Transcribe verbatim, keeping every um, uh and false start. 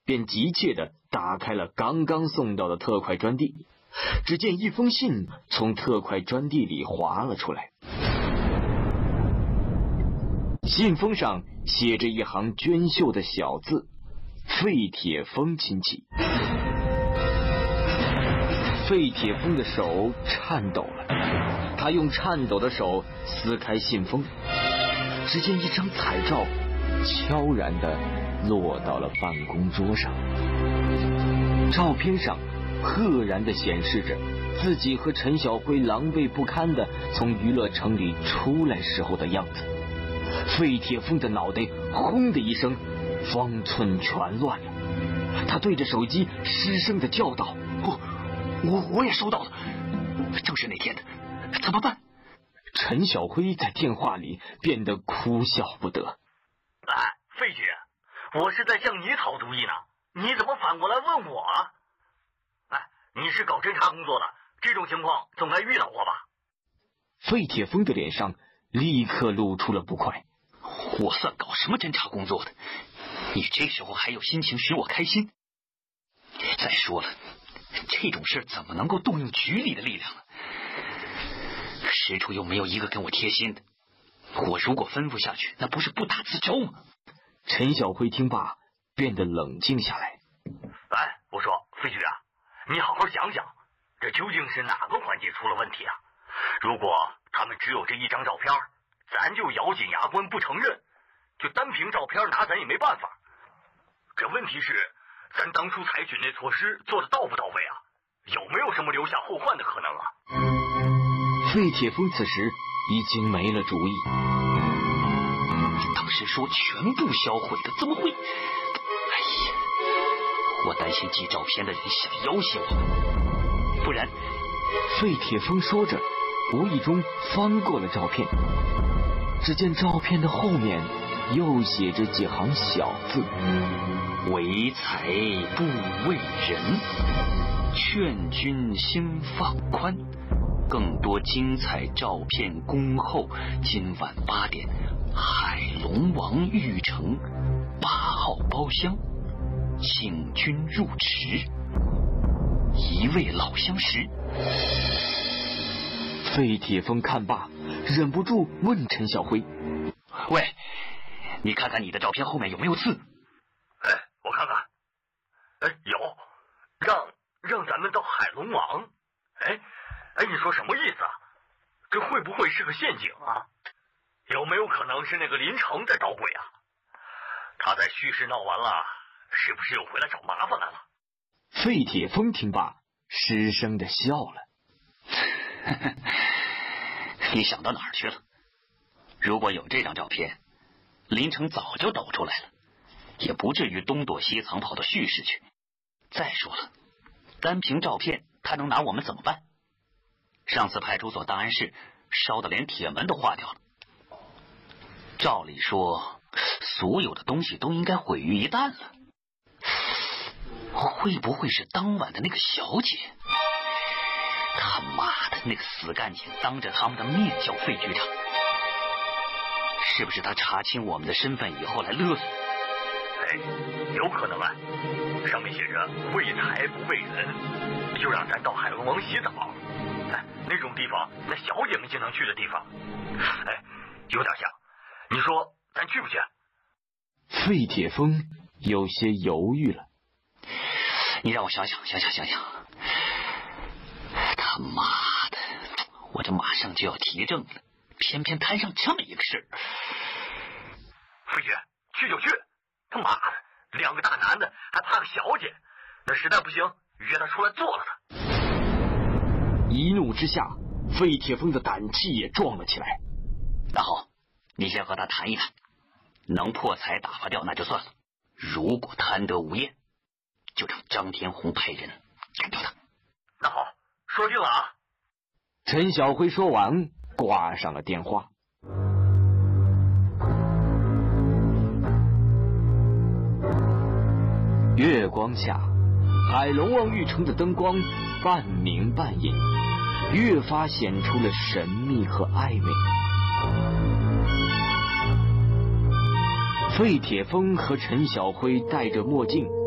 便急切地打开了刚刚送到的特快专递。只见一封信从特快专递里滑了出来，信封上写着一行娟秀的小字：费铁峰亲戚。费铁峰的手颤抖了，他用颤抖的手撕开信封，只见一张彩照悄然地落到了办公桌上。照片上赫然地显示着自己和陈小辉狼狈不堪地从娱乐城里出来时候的样子。费铁峰的脑袋轰的一声，方寸全乱了。他对着手机失声地叫道：我我我也收到了，正是那天的，怎么办？陈小辉在电话里变得哭笑不得。 哎，费姐，我是在向你讨主意呢，你怎么反过来问我啊？哎，你是搞侦查工作的，这种情况总该遇到过吧？ 费铁峰的脸上立刻露出了不快。 我算搞什么侦查工作的？你这时候还有心情使我开心？再说了，这种事怎么能够动用局里的力量呢？实处又没有一个跟我贴心的，我如果吩咐下去，那不是不打自招吗？ 陈小辉听罢变得冷静下来。 哎，我说费局啊，你好好想想，这究竟是哪个环节出了问题啊？如果他们只有这一张照片，咱就咬紧牙关不承认，就单凭照片拿咱也没办法。这问题是，咱当初采取那措施做的到不到位啊？有没有什么留下后患的可能啊？ 费铁峰此时已经没了主意。 当时说全部销毁的，怎么会？哎呀，我担心寄照片的人想要挟我们，不然。 费铁峰说着，无意中翻过了照片，只见照片的后面又写着几行小字： 唯才不为人，劝君心放宽。更多精彩照片恭候今晚八点，海龙王御城八号包厢，请君入池。一位老相识。 费铁峰看罢，忍不住问陈小辉： 喂，你看看你的照片后面有没有字？ 哎，我看看。哎，有，让让咱们到海龙王。哎哎，你说什么意思啊？这会不会是个陷阱啊？有没有可能是那个林成在捣鬼啊？他在叙事闹完了，是不是又回来找麻烦来了？ 费铁峰听罢，失声的笑了。 你想到哪儿去了？如果有这张照片，林成早就抖出来了，也不至于东躲西藏跑到叙事去。再说了，单凭照片，他能拿我们怎么办？上次派出所档案室烧的连铁门都化掉了。照理说，所有的东西都应该毁于一旦了。会不会是当晚的那个小姐？他妈的，那个死干警当着他们的面叫费局长，是不是他查清我们的身份以后来勒索？ 哎，有可能啊。上面写着为财不为人，就让咱到海龙王洗澡。哎，那种地方，那小姐们经常去的地方。哎，有点像。你说咱去不去？ 费铁峰有些犹豫了。 你让我想想，想想想想。他妈的，我这马上就要提证了，偏偏摊上这么一个事儿。 飞姐，去就去！他妈的，两个大男的还怕个小姐，那实在不行，约他出来做了他。 一怒之下，费铁峰的胆气也壮了起来。 那好，你先和他谈一谈，能破财打发掉那就算了，如果贪得无厌，就让张天红派人干掉他。 那好，说定了啊！ 陈小辉说完，挂上了电话。月光下，海龙王御城的灯光半明半隐，越发显出了神秘和暧昧。费铁峰和陈小辉戴着墨镜，